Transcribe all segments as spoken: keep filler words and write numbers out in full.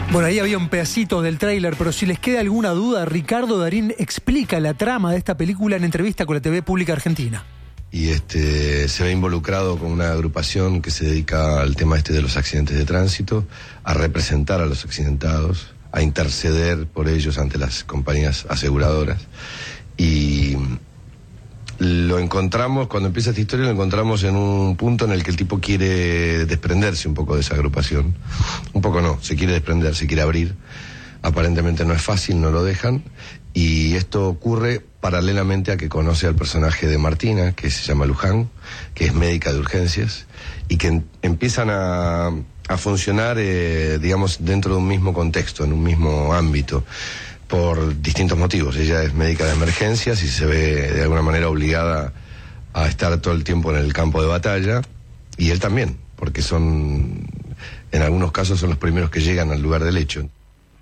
Bueno, ahí había un pedacito del tráiler, pero si les queda alguna duda, Ricardo Darín explica la trama de esta película en entrevista con la T V Pública Argentina. Y este se ve involucrado con una agrupación que se dedica al tema este de los accidentes de tránsito, a representar a los accidentados, a interceder por ellos ante las compañías aseguradoras. Y lo encontramos, cuando empieza esta historia, lo encontramos en un punto en el que el tipo quiere desprenderse un poco de esa agrupación. Un poco no, se quiere desprender, se quiere abrir. Aparentemente no es fácil, no lo dejan. Y esto ocurre paralelamente a que conoce al personaje de Martina, que se llama Luján, que es médica de urgencias, y que en, empiezan a, a funcionar, eh, digamos, dentro de un mismo contexto, en un mismo ámbito, por distintos motivos. Ella es médica de emergencias y se ve de alguna manera obligada a estar todo el tiempo en el campo de batalla, y él también, porque son, en algunos casos son los primeros que llegan al lugar del hecho.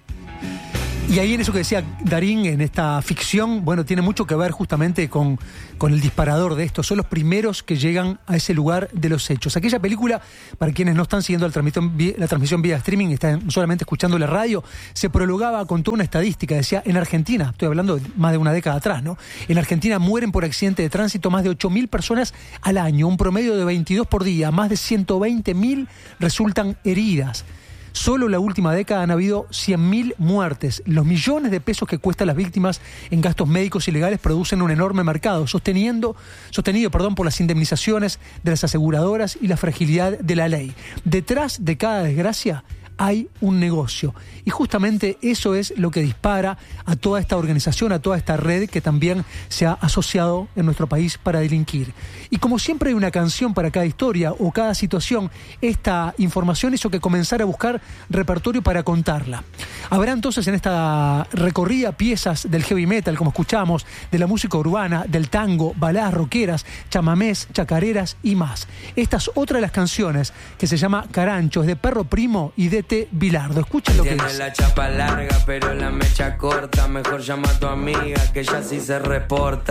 Y ahí en eso que decía Darín, en esta ficción, bueno, tiene mucho que ver justamente con, con el disparador de esto. Son los primeros que llegan a ese lugar de los hechos. Aquella película, para quienes no están siguiendo la transmisión, la transmisión vía streaming, están solamente escuchando la radio, se prologaba con toda una estadística. Decía, en Argentina, estoy hablando de más de una década atrás, ¿no? En Argentina mueren por accidente de tránsito más de ocho mil personas al año, un promedio de veintidós por día. Más de ciento veinte mil resultan heridas. Solo la última década han habido cien mil muertes. Los millones de pesos que cuestan las víctimas en gastos médicos ilegales producen un enorme mercado, sosteniendo, sostenido perdón, por las indemnizaciones de las aseguradoras y la fragilidad de la ley. Detrás de cada desgracia hay un negocio. Y justamente eso es lo que dispara a toda esta organización, a toda esta red que también se ha asociado en nuestro país para delinquir. Y como siempre hay una canción para cada historia o cada situación, esta información hizo que comenzara a buscar repertorio para contarla. Habrá entonces en esta recorrida piezas del heavy metal, como escuchamos, de la música urbana, del tango, baladas rockeras, chamamés, chacareras y más. Esta es otra de las canciones que se llama Carancho, es de Perro Primo y de T. Bilardo. Escuchen lo que Tiene es. la chapa larga, pero la mecha corta. Mejor llama a tu amiga, que ella sí se reporta.